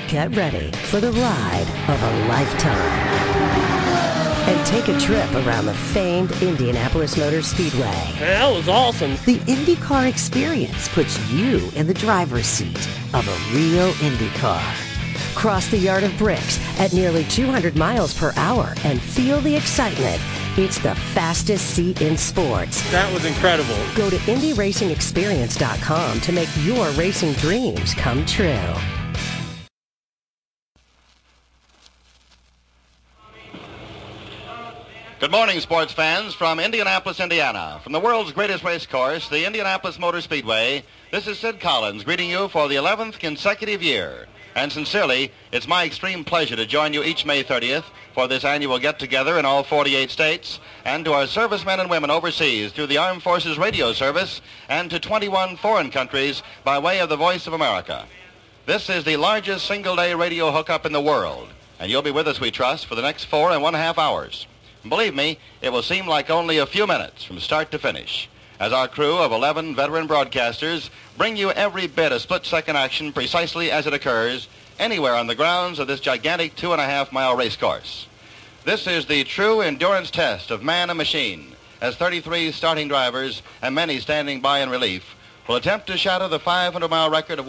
Get ready for the ride of a lifetime. And take a trip around the famed Indianapolis Motor Speedway. That was awesome. The IndyCar experience puts you in the driver's seat of a real Indy car. Cross the Yard of Bricks at nearly 200 miles per hour and feel the excitement. It's the fastest seat in sports. That was incredible. Go to IndyRacingExperience.com to make your racing dreams come true. Good morning, sports fans, from Indianapolis, Indiana. From the world's greatest race course, the Indianapolis Motor Speedway, this is Sid Collins greeting you for the 11th consecutive year. And sincerely, it's my extreme pleasure to join you each May 30th for this annual get-together in all 48 states, and to our servicemen and women overseas through the Armed Forces Radio Service, and to 21 foreign countries by way of the Voice of America. This is the largest single-day radio hookup in the world, and you'll be with us, we trust, for the next 4.5 hours. Believe me, it will seem like only a few minutes from start to finish, as our crew of 11 veteran broadcasters bring you every bit of split-second action precisely as it occurs anywhere on the grounds of this gigantic 2.5-mile race course. This is the true endurance test of man and machine, as 33 starting drivers and many standing by in relief will attempt to shatter the 500-mile record of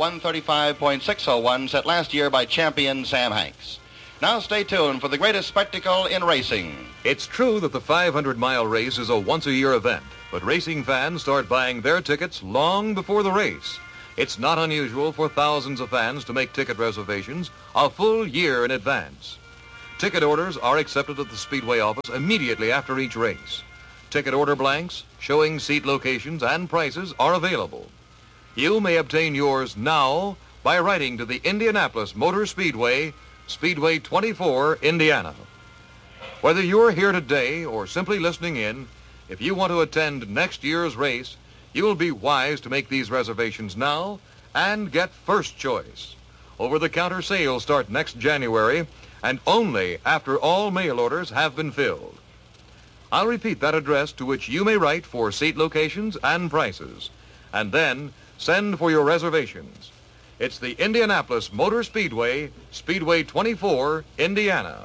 135.601 set last year by champion Sam Hanks. Now stay tuned for the greatest spectacle in racing. It's true that the 500-mile race is a once-a-year event, but racing fans start buying their tickets long before the race. It's not unusual for thousands of fans to make ticket reservations a full year in advance. Ticket orders are accepted at the Speedway office immediately after each race. Ticket order blanks showing seat locations and prices are available. You may obtain yours now by writing to the Indianapolis Motor Speedway, Speedway 24, Indiana. Whether you're here today or simply listening in, if you want to attend next year's race, you'll be wise to make these reservations now and get first choice. Over-the-counter sales start next January, and only after all mail orders have been filled. I'll repeat that address to which you may write for seat locations and prices, and then send for your reservations. It's the Indianapolis Motor Speedway, Speedway 24, Indiana.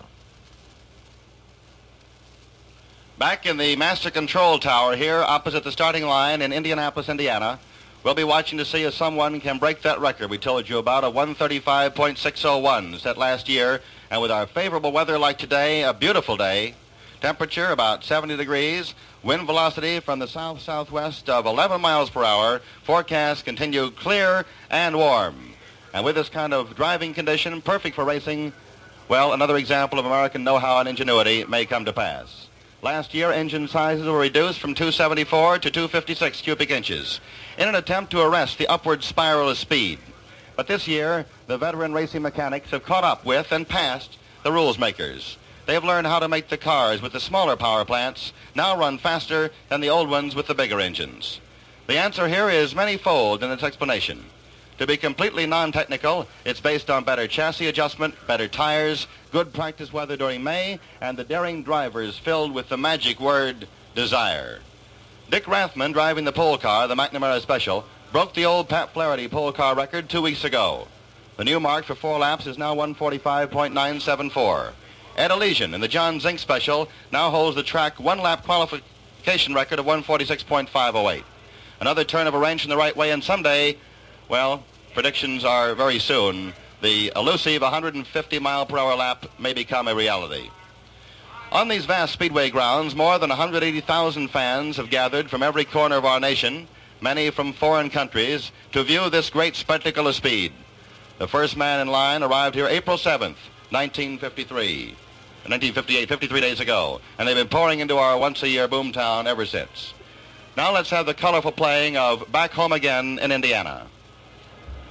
Back in the Master Control Tower here opposite the starting line in Indianapolis, Indiana, we'll be watching to see if someone can break that record we told you about, a 135.601 set last year. And with our favorable weather like today, a beautiful day, temperature about 70 degrees, wind velocity from the south-southwest of 11 miles per hour, forecast continue clear and warm. And with this kind of driving condition, perfect for racing, well, another example of American know-how and ingenuity may come to pass. Last year, engine sizes were reduced from 274 to 256 cubic inches in an attempt to arrest the upward spiral of speed. But this year, the veteran racing mechanics have caught up with and passed the rules makers. They've learned how to make the cars with the smaller power plants now run faster than the old ones with the bigger engines. The answer here is many-fold in its explanation. To be completely non-technical, it's based on better chassis adjustment, better tires, good practice weather during May, and the daring drivers filled with the magic word, desire. Dick Rathman, driving the pole car, the McNamara Special, broke the old Pat Flaherty pole car record 2 weeks ago. The new mark for 4 laps is now 145.974. Ed Elysian in the John Zink Special now holds the track 1-lap qualification record of 146.508. Another turn of a wrench in the right way, and someday, well, predictions are very soon, the elusive 150-mile-per-hour lap may become a reality. On these vast speedway grounds, more than 180,000 fans have gathered from every corner of our nation, many from foreign countries, to view this great spectacle of speed. The first man in line arrived here April 7th, 1953. 1958, 53 days ago, and they've been pouring into our once-a-year boomtown ever since. Now let's have the colorful playing of Back Home Again in Indiana.